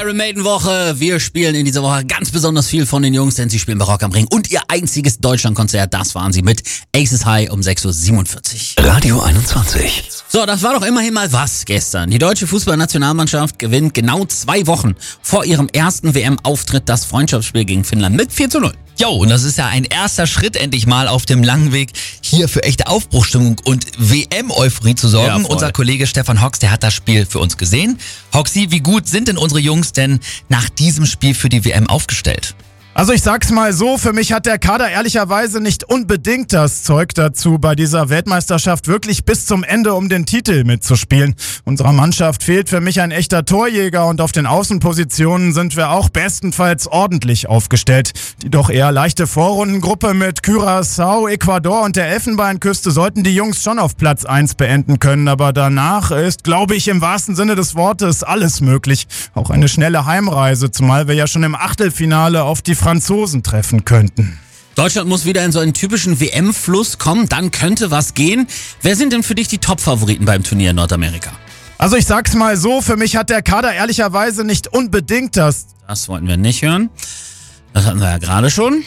Iron Maiden Woche. Wir spielen in dieser Woche ganz besonders viel von den Jungs, denn sie spielen bei Rock am Ring. Und ihr einziges Deutschlandkonzert, das waren sie mit Aces High um 6:47 Uhr. Radio 21. So, das war doch immerhin mal was gestern. Die deutsche Fußballnationalmannschaft gewinnt genau 2 Wochen vor ihrem ersten WM-Auftritt das Freundschaftsspiel gegen Finnland mit 4:0. Jo, und das ist ja ein erster Schritt endlich mal auf dem langen Weg, hier für echte Aufbruchstimmung und WM-Euphorie zu sorgen. Ja, unser Kollege Stefan Hox, der hat das Spiel für uns gesehen. Hoxi, wie gut sind denn unsere Jungs denn nach diesem Spiel für die WM aufgestellt? Also ich sag's mal so, für mich hat der Kader ehrlicherweise nicht unbedingt das Zeug dazu, bei dieser Weltmeisterschaft wirklich bis zum Ende um den Titel mitzuspielen. Unserer Mannschaft fehlt für mich ein echter Torjäger und auf den Außenpositionen sind wir auch bestenfalls ordentlich aufgestellt. Die doch eher leichte Vorrundengruppe mit Curaçao, Ecuador und der Elfenbeinküste sollten die Jungs schon auf Platz 1 beenden können, aber danach ist, glaube ich, im wahrsten Sinne des Wortes alles möglich. Auch eine schnelle Heimreise, zumal wir ja schon im Achtelfinale auf die Franzosen treffen könnten. Deutschland muss wieder in so einen typischen WM-Fluss kommen, dann könnte was gehen. Wer sind denn für dich die Top-Favoriten beim Turnier in Nordamerika? Also ich sag's mal so, für mich hat der Kader ehrlicherweise nicht unbedingt das... Das wollten wir nicht hören. Das hatten wir ja gerade schon.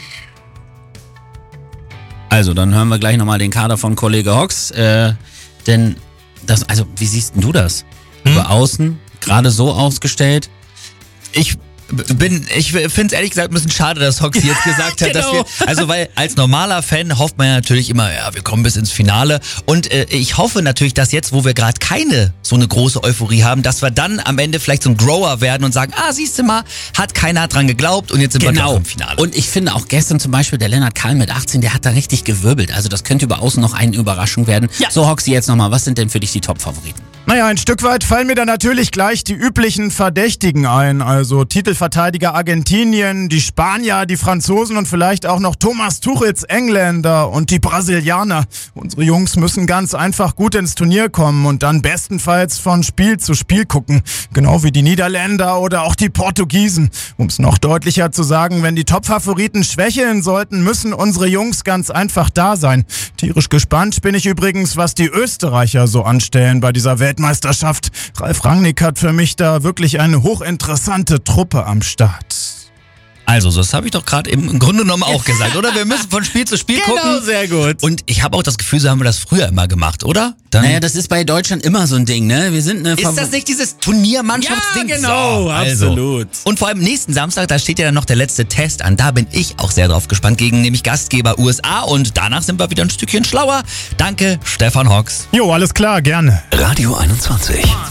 Also, dann hören wir gleich nochmal den Kader von Kollege Hox. Denn, wie siehst denn du das? Über außen, gerade so ausgestellt? Ich finde es ehrlich gesagt ein bisschen schade, dass Hoxi jetzt gesagt hat, Genau. weil als normaler Fan hofft man ja natürlich immer, ja, wir kommen bis ins Finale. Und ich hoffe natürlich, dass jetzt, wo wir gerade keine so eine große Euphorie haben, dass wir dann am Ende vielleicht so ein Grower werden und sagen, siehst du mal, hat keiner dran geglaubt und jetzt sind wir doch im Finale. Und ich finde auch gestern zum Beispiel der Lennart Kahl mit 18, der hat da richtig gewirbelt. Also das könnte über außen noch eine Überraschung werden. Ja. So, Hoxi, jetzt nochmal, was sind denn für dich die Top-Favoriten? Naja, ein Stück weit fallen mir da natürlich gleich die üblichen Verdächtigen ein. Also Titelverteidiger Argentinien, die Spanier, die Franzosen und vielleicht auch noch Thomas Tuchels Engländer und die Brasilianer. Unsere Jungs müssen ganz einfach gut ins Turnier kommen und dann bestenfalls von Spiel zu Spiel gucken. Genau wie die Niederländer oder auch die Portugiesen. Um es noch deutlicher zu sagen, wenn die Top-Favoriten schwächeln sollten, müssen unsere Jungs ganz einfach da sein. Tierisch gespannt bin ich übrigens, was die Österreicher so anstellen bei dieser Weltmeisterschaft. Ralf Rangnick hat für mich da wirklich eine hochinteressante Truppe am Start. Also, das habe ich doch gerade im Grunde genommen auch gesagt, oder? Wir müssen von Spiel zu Spiel gucken. Genau, sehr gut. Und ich habe auch das Gefühl, so haben wir das früher immer gemacht, oder? Naja, das ist bei Deutschland immer so ein Ding, ne? Wir sind Ist das nicht dieses Turniermannschaftsding? Ja, genau, absolut. Und vor allem nächsten Samstag, da steht ja dann noch der letzte Test an. Da bin ich auch sehr drauf gespannt, gegen nämlich Gastgeber USA. Und danach sind wir wieder ein Stückchen schlauer. Danke, Stefan Hox. Jo, alles klar, gerne. Radio 21.